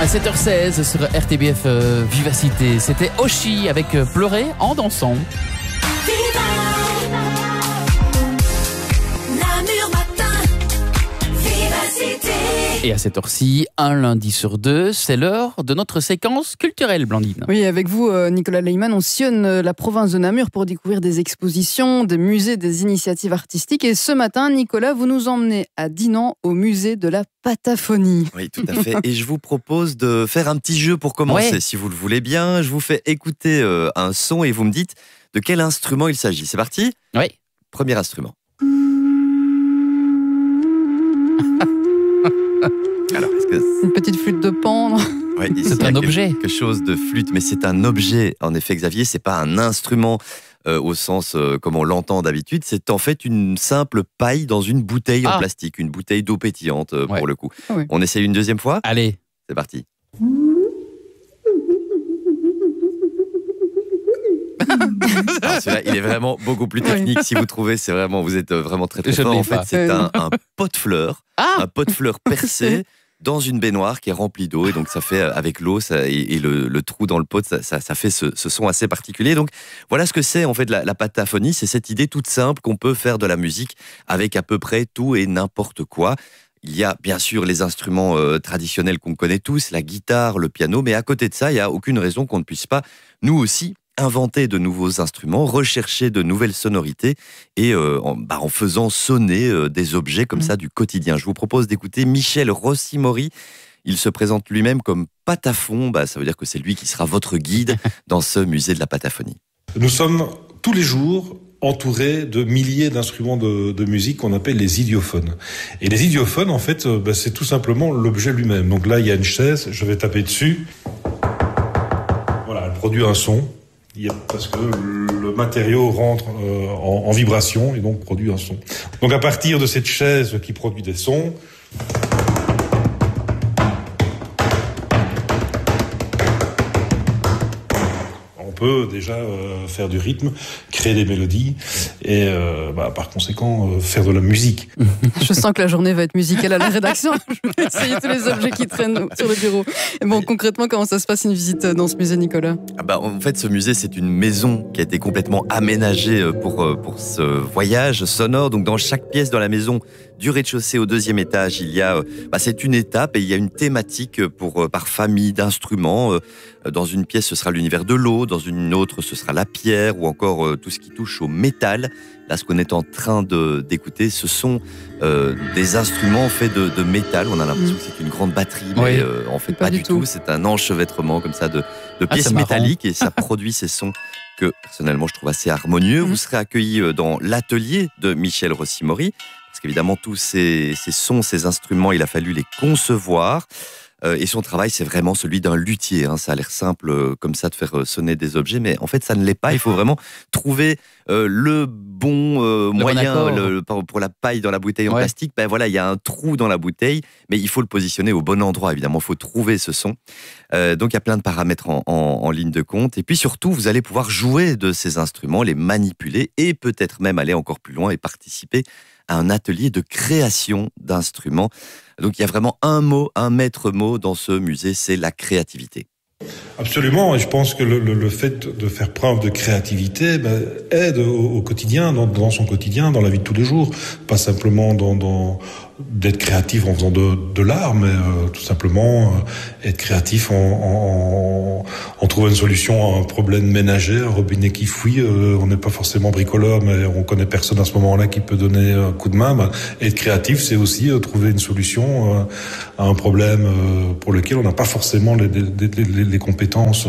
À 7h16 sur RTBF Vivacité, c'était Oshi avec Pleurer en dansant. Et à cette heure-ci, un lundi sur deux, c'est l'heure de notre séquence culturelle, Blandine. Oui, avec vous, Nicolas Leyman, on sillonne la province de Namur pour découvrir des expositions, des musées, des initiatives artistiques. Et ce matin, Nicolas, vous nous emmenez à Dinan, au musée de la Pataphonie. Oui, tout à fait. Et je vous propose de faire un petit jeu pour commencer, Ouais. si vous le voulez bien. Je vous fais écouter un son et vous me dites de quel instrument il s'agit. C'est parti ? Oui. Premier instrument. Alors, est-ce que Une petite flûte de pan. ouais, ici, C'est il y a un objet. quelque chose de flûte, mais c'est un objet. En effet, Xavier, c'est pas un instrument au sens comme on l'entend d'habitude. C'est en fait une simple paille dans une bouteille en plastique, une bouteille d'eau pétillante pour le coup. Oui. On essaye une deuxième fois ? Allez. C'est parti. Alors celui-là, il est vraiment beaucoup plus technique. Si vous trouvez, c'est vraiment, vous êtes vraiment très très Je ne fort. l'ai En fait, pas. c'est un pot de fleurs, Ah un pot de fleurs percé dans une baignoire qui est remplie d'eau, et donc ça fait avec l'eau et le trou dans le pot, ça fait ce son assez particulier. Donc voilà ce que c'est en fait la pataphonie, c'est cette idée toute simple qu'on peut faire de la musique avec à peu près tout et n'importe quoi. Il y a bien sûr les instruments traditionnels qu'on connaît tous, la guitare, le piano, mais à côté de ça, il n'y a aucune raison qu'on ne puisse pas, nous aussi, inventer de nouveaux instruments, rechercher de nouvelles sonorités et en faisant sonner des objets comme ça du quotidien. Je vous propose d'écouter Michel Rossimori. Il se présente lui-même comme patafon, ça veut dire que c'est lui qui sera votre guide dans ce musée de la Pataphonie. Nous sommes tous les jours entourés de milliers d'instruments de musique qu'on appelle les idiophones. Et les idiophones, en fait, c'est tout simplement l'objet lui-même. Donc là, il y a une chaise, je vais taper dessus. Voilà, elle produit un son. Parce que le matériau rentre en vibration et donc produit un son. Donc à partir de cette chaise qui produit des sons, on peut déjà faire du rythme, créer des mélodies et par conséquent faire de la musique. Je sens que la journée va être musicale à la rédaction. Je vais essayer tous les objets qui traînent sur le bureau. Et bon, concrètement, comment ça se passe une visite dans ce musée, Nicolas ? En fait, ce musée, c'est une maison qui a été complètement aménagée pour ce voyage sonore. Donc, dans chaque pièce dans la maison, du rez-de-chaussée au deuxième étage, il y a, c'est une étape et il y a une thématique par famille d'instruments. Dans une pièce, ce sera l'univers de l'eau. Dans une autre, ce sera la pierre ou encore tout ce qui touche au métal. Là, ce qu'on est en train d'écouter, ce sont des instruments faits de métal. On a l'impression que c'est une grande batterie, mais en fait pas du tout. C'est un enchevêtrement comme ça de pièces métalliques et ça produit ces sons que personnellement je trouve assez harmonieux. Vous serez accueillis dans l'atelier de Michel Rossimori parce qu'évidemment tous ces sons, ces instruments, il a fallu les concevoir. Et son travail, c'est vraiment celui d'un luthier. Ça a l'air simple comme ça de faire sonner des objets, mais en fait, ça ne l'est pas. Il faut vraiment trouver le bon moyen pour la paille dans la bouteille en plastique. Il y a un trou dans la bouteille, mais il faut le positionner au bon endroit, évidemment. Il faut trouver ce son. Donc, il y a plein de paramètres en ligne de compte. Et puis surtout, vous allez pouvoir jouer de ces instruments, les manipuler et peut-être même aller encore plus loin et participer à un atelier de création d'instruments. Donc il y a vraiment un mot, un maître mot dans ce musée, c'est la créativité. Absolument, et je pense que le fait de faire preuve de créativité aide au quotidien, dans son quotidien, dans la vie de tous les jours, pas simplement d'être créatif en faisant de l'art, mais tout simplement être créatif en trouvant une solution à un problème ménager, un robinet qui fuit. On n'est pas forcément bricoleur, mais on connaît personne à ce moment-là qui peut donner un coup de main. Être créatif, c'est aussi trouver une solution à un problème pour lequel on n'a pas forcément les compétences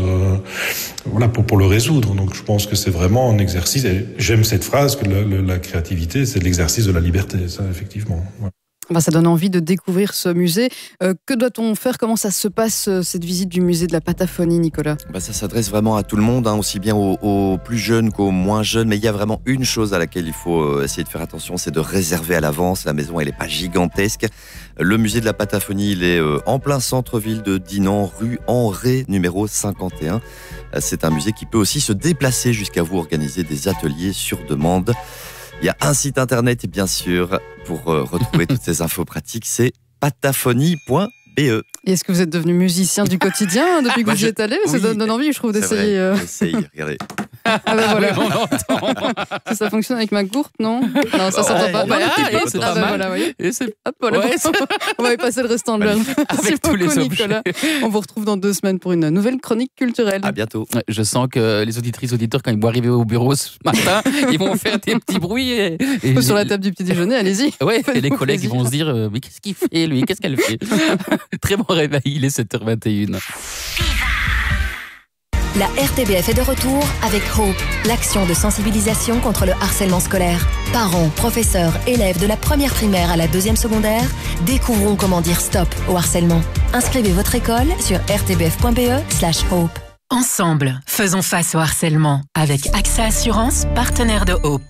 pour le résoudre. Donc je pense que c'est vraiment un exercice, et j'aime cette phrase que la créativité, c'est l'exercice de la liberté, ça effectivement. Ouais. Ça donne envie de découvrir ce musée. Que doit-on faire ? Comment ça se passe, cette visite du musée de la Pataphonie, Nicolas ? Ça s'adresse vraiment à tout le monde, aussi bien aux plus jeunes qu'aux moins jeunes. Mais il y a vraiment une chose à laquelle il faut essayer de faire attention, c'est de réserver à l'avance. La maison, elle n'est pas gigantesque. Le musée de la Pataphonie, il est en plein centre-ville de Dinan, rue Henré, numéro 51. C'est un musée qui peut aussi se déplacer jusqu'à vous, organiser des ateliers sur demande. Il y a un site internet, bien sûr, pour retrouver toutes ces infos pratiques, c'est pataphonie.be. BE. Et est-ce que vous êtes devenu musicien du quotidien depuis que vous y êtes allé? Ça donne envie, je trouve, d'essayer. Essaye, regardez. Ah bah voilà. Oui, on l'entend. Ça fonctionne avec ma gourde, non? Non, ça s'entend pas. Voilà, Non, et c'est ah pas bah mal. voilà, voyez. Et c'est Hop, voilà. Ouais, On va y passer le restant de l'heure. avec Merci tous les beaucoup, objets. Nicolas. On vous retrouve dans 2 semaines pour une nouvelle chronique culturelle. À bientôt. Ouais, je sens que les auditrices, auditeurs, quand ils vont arriver au bureau ce matin, ils vont faire des petits bruits. Et Sur la table du petit déjeuner, allez-y. Ouais, et les Faites-vous collègues ils plaisir. vont se dire mais qu'est-ce qu'il fait lui? Qu'est-ce qu'elle fait? Très bon réveil, il est 7h21. La RTBF est de retour avec Hope, l'action de sensibilisation contre le harcèlement scolaire. Parents, professeurs, élèves de la première primaire à la 2e secondaire, découvrons comment dire stop au harcèlement. Inscrivez votre école sur rtbf.be/hope. Ensemble, faisons face au harcèlement avec AXA Assurance, partenaire de Hope.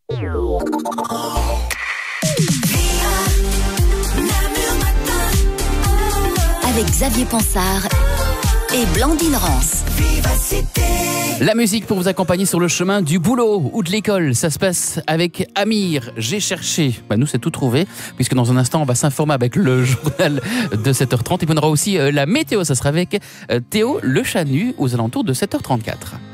Avec Xavier Pansard et Blandine Rance. La musique pour vous accompagner sur le chemin du boulot ou de l'école, ça se passe avec Amir. J'ai cherché, nous c'est tout trouvé, puisque dans un instant on va s'informer avec le journal de 7h30 et puis on aura aussi la météo, ça sera avec Théo Le Chanu aux alentours de 7h34.